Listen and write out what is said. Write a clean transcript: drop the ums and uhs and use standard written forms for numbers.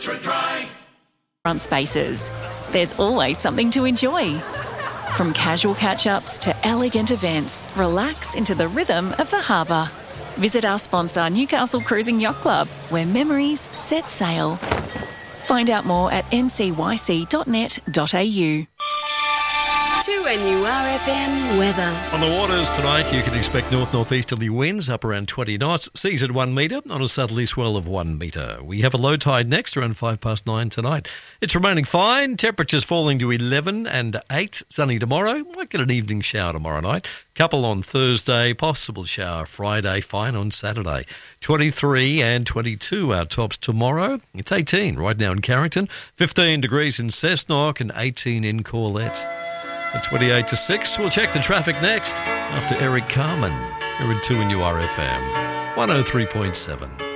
Front spaces. There's always something to enjoy. From casual catch-ups to elegant events, relax into the rhythm of the harbour. Visit our sponsor, Newcastle Cruising Yacht Club, where memories set sail. Find out more at ncyc.net.au. 2NURFM weather. On the waters tonight, you can expect north-northeasterly winds up around 20 knots, seas at 1 metre on a southerly swell of 1 metre. We have a low tide next around 9:05 tonight. It's remaining fine, temperatures falling to 11 and 8, sunny tomorrow. Might get an evening shower tomorrow night. Couple on Thursday, possible shower Friday, fine on Saturday. 23 and 22 our tops tomorrow. It's 18 right now in Carrington, 15 degrees in Cessnock and 18 in Corlette. At 28 to 6, we'll check the traffic next after Eric Carmen. Here in 2NURFM 103.7.